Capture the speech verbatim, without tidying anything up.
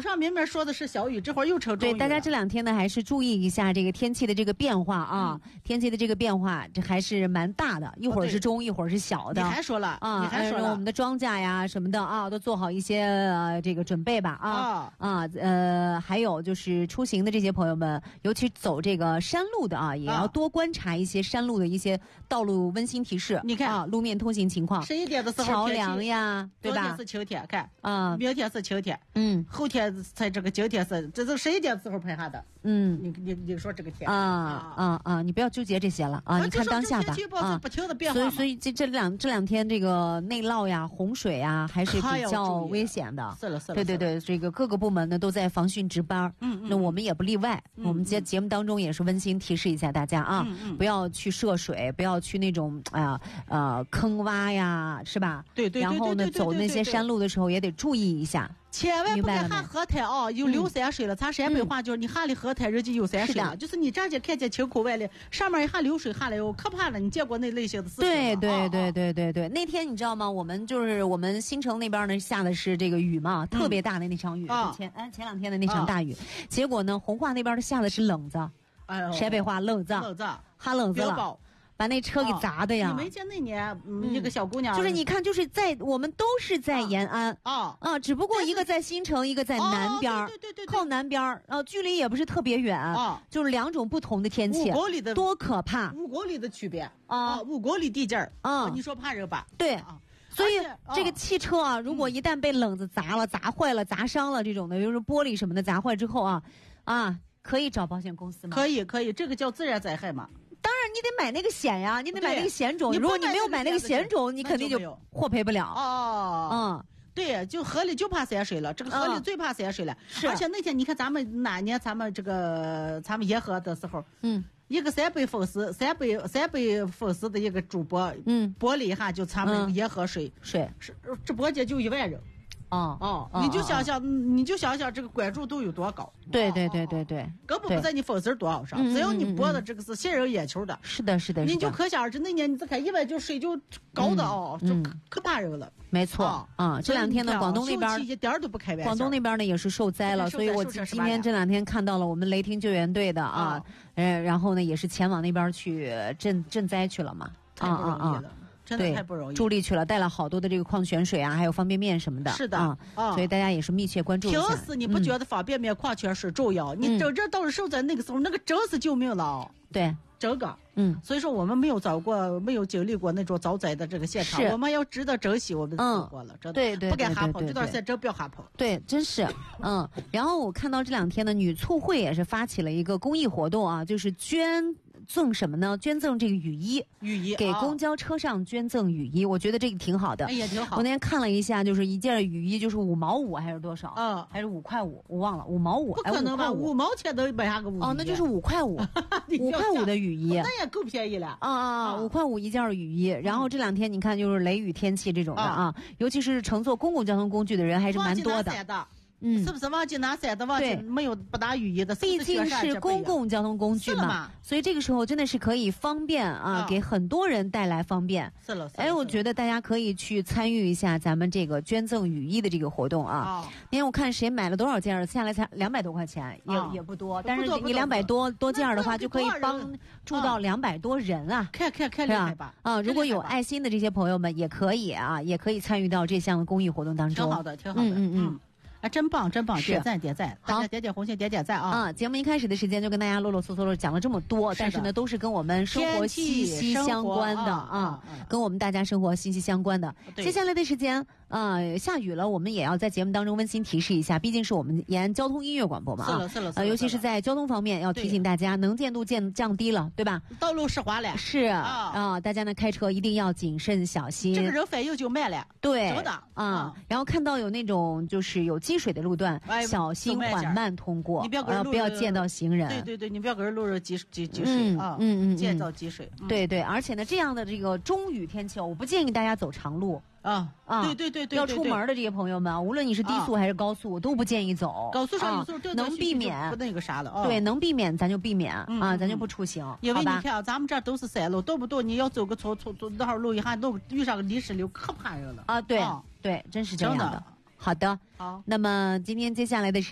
上明明说的是小雨，这会儿又成中雨了。 对，大家这两天呢还是注意一下这个天气的这个变化啊，嗯、天气的这个变化这还是蛮大的，一会儿是中，哦、一会儿是小的。 你还说了啊， 你还说了， 我们的庄稼呀什么的啊，都做好一些、呃、这个准备吧啊、哦、啊呃，还有就是出行的这些朋友们，尤其走这个山路的啊，也要多观察一些山路的一些道路温馨提示。 你看啊，路面通行情况， 十一点的时候桥梁呀，对吧？ 昨天是秋天，看啊， 明天是秋天， 嗯， 后天才这个今天是，这是十一点的时候拍下的， 嗯， 你你你说这个天啊啊啊，你不要纠结这些了啊，你看当下吧啊， 不停的变化， 所以所以这这两这两天这个内涝呀、洪水呀，还是比较危险的。 是了是了， 对对对，这个各个部门呢都在防汛值班，嗯嗯，那我们也不例外。 嗯、 我们节节目当中也是温馨提示一下大家啊， 嗯嗯， 不要去涉水，不要去那种啊 呃, 呃坑洼呀，是吧？ 对对对。 然后呢，走那些山路的时候也得注意一下。 千万不该下河滩啊！有流山水了，咱陕北话就是你下了河滩，人家有山水了，就是你站起看见清口外了，上面一下流水下来哟，可怕了！你见过那类型的事情吗？ 对对对对对对，那天你知道吗？我们就是我们新城那边呢下的是这个雨嘛，特别大的那场雨， 嗯、 前哎前两天的那场大雨，结果呢，红化那边的下的是冷子， 哎， 陕北话冷子， 冷子， 哈冷子了。把那车给砸的呀！ 你没见那年、嗯、一个小姑娘， 就是你看，就是在我们都是在延安啊啊，只不过一个在新城，一个在南边， 对对对， 靠南边啊，距离也不是特别远啊， 就是两种不同的天气， 五公里的多可怕！ 五公里的区别啊， 五公里地界儿啊， 你说怕人吧？ 对啊， 所以这个汽车啊，如果一旦被冷子砸了、砸坏了、砸伤了这种的，比如说玻璃什么的砸坏之后啊，啊，可以找保险公司吗？ 可以可以，这个叫自然灾害嘛。 当然，你得买那个险呀，你得买那个险种。如果你没有买那个险种，你肯定就获赔不了。 哦， 嗯， 对，就河里就怕山水了，这个河里最怕山水了。 是、嗯， 而且那天你看咱们哪年咱们这个咱们沿河的时候， 嗯， 一个陕北风丝，陕北陕北风丝的一个主播， 嗯， 播了一下就咱们沿河水， 水是直播间就一万人。 哦哦，你就想想，你就想想这个关注度有多高。 对对对对对， 根本不在你粉丝多少上，只要你播的这个是吸人眼球的。 是的，是的， 你就可想而知，那年你再看一万就水就高的哦，就可怕人了。 没错啊，这两天呢，广东那边一点都不开玩笑。 广东那边呢也是受灾了，所以我今天这两天看到了我们雷霆救援队的啊，呃，然后呢也是前往那边去赈赈灾去了嘛。 啊啊啊！真的太不容易， 助力去了，带了好多的这个矿泉水啊，还有方便面什么的。 是的啊，所以大家也是密切关注一下。 平时你不觉得方便面、矿泉水重要？你真正到了受灾那个时候，那个真是救命了。 对， 这个， 嗯， 所以说我们没有遭过，没有经历过那种遭灾的这个现场，我们要值得珍惜我们的生活了，真的。 对对， 不该哈跑，这段时间真不要哈跑。 对，真是，嗯。然后我看到这两天呢，女促会也是发起了一个公益活动啊，就是捐赠什么呢？捐赠这个雨衣， 雨衣给公交车上捐赠雨衣，我觉得这个挺好的。 哎呀，挺好。 我那天看了一下，就是一件雨衣就是五毛五还是多少？ 嗯， 还是五块五？我忘了，五毛五。 不可能吧？五毛钱都买下个雨衣？ 哦，那就是五块五，五块五的雨衣， 那也够便宜了。 啊啊，五块五一件雨衣。然后这两天你看，就是雷雨天气这种的啊，尤其是乘坐公共交通工具的人还是蛮多的。 嗯，是不是忘记拿伞的？忘记没有不拿雨衣的？ 毕竟是公共交通工具嘛，所以这个时候真的是可以方便啊，给很多人带来方便。 是了， 哎，我觉得大家可以去参与一下咱们这个捐赠雨衣的这个活动啊。因为我看谁买了多少件，下来才两百多块钱，也也不多。但是你两百多多件的话，就可以帮助到两百多人啊。 看看看厉害吧！ 啊，如果有爱心的这些朋友们，也可以啊，也可以参与到这项公益活动当中。 挺好的，挺好的。 嗯嗯嗯。 啊，真棒，真棒！点赞，点赞，大家点点红心，点点赞啊！ 啊，节目一开始的时间就跟大家啰啰嗦嗦的讲了这么多，但是呢，都是跟我们生活息息相关的啊，跟我们大家生活息息相关的。接下来的时间，呃，下雨了，我们也要在节目当中温馨提示一下，毕竟是我们延安交通音乐广播嘛啊， 是了是了， 呃，尤其是在交通方面，要提醒大家，能见度降降低了，对吧？ 道路湿滑了， 是啊，大家呢开车一定要谨慎小心， 这个人反应就慢了， 对， 真的啊。然后看到有那种就是有积水的路段。小心缓慢通过， 你不要给人不要溅到行人。 对对对，你不要给人路上积积积水啊， 嗯嗯， 溅到积水。 对对，而且呢，这样的这个中雨天气，我不建议大家走长路啊啊。 对对对对， 要出门的这些朋友们，无论你是低速还是高速，我都不建议走。 高速上有时候能避免那个啥了， 对，能避免咱就避免啊，咱就不出行。 因为你看啊，咱们这都是山路，动不动你要走个从从从那号路一下弄遇上个泥石流，可怕人了啊！对对，真是这样的。好的， 好， 那么今天接下来的是。